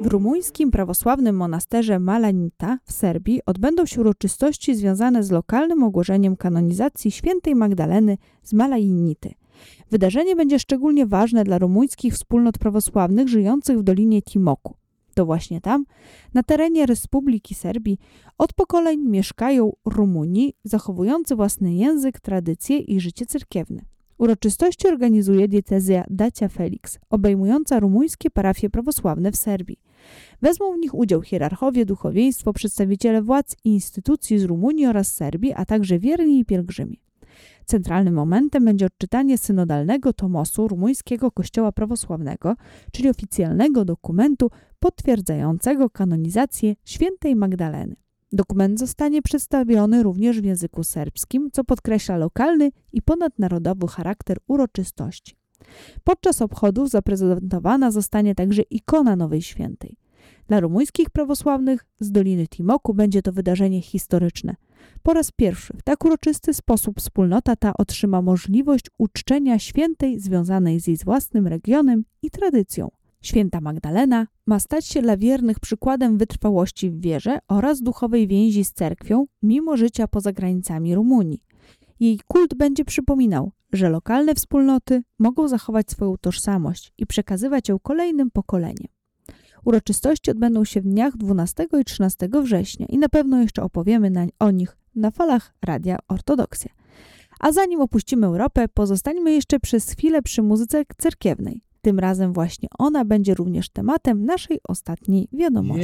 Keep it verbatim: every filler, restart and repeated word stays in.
W rumuńskim prawosławnym monasterze Malanita w Serbii odbędą się uroczystości związane z lokalnym ogłoszeniem kanonizacji świętej Magdaleny z Malainity. Wydarzenie będzie szczególnie ważne dla rumuńskich wspólnot prawosławnych żyjących w Dolinie Timoku. To właśnie tam, na terenie Republiki Serbii, od pokoleń mieszkają Rumuni zachowujący własny język, tradycje i życie cerkiewne. Uroczystości organizuje diecezja Dacia Felix, obejmująca rumuńskie parafie prawosławne w Serbii. Wezmą w nich udział hierarchowie, duchowieństwo, przedstawiciele władz i instytucji z Rumunii oraz Serbii, a także wierni i pielgrzymi. Centralnym momentem będzie odczytanie synodalnego tomosu rumuńskiego Kościoła Prawosławnego, czyli oficjalnego dokumentu potwierdzającego kanonizację świętej Magdaleny. Dokument zostanie przedstawiony również w języku serbskim, co podkreśla lokalny i ponadnarodowy charakter uroczystości. Podczas obchodów zaprezentowana zostanie także ikona Nowej Świętej. Dla rumuńskich prawosławnych z Doliny Timoku będzie to wydarzenie historyczne. Po raz pierwszy w tak uroczysty sposób wspólnota ta otrzyma możliwość uczczenia świętej związanej z jej własnym regionem i tradycją. Święta Magdalena ma stać się dla wiernych przykładem wytrwałości w wierze oraz duchowej więzi z cerkwią mimo życia poza granicami Rumunii. Jej kult będzie przypominał, że lokalne wspólnoty mogą zachować swoją tożsamość i przekazywać ją kolejnym pokoleniom. Uroczystości odbędą się w dniach dwunastego i trzynastego września i na pewno jeszcze opowiemy na, o nich na falach Radia Ortodoksja. A zanim opuścimy Europę, pozostańmy jeszcze przez chwilę przy muzyce cerkiewnej. Tym razem właśnie ona będzie również tematem naszej ostatniej wiadomości.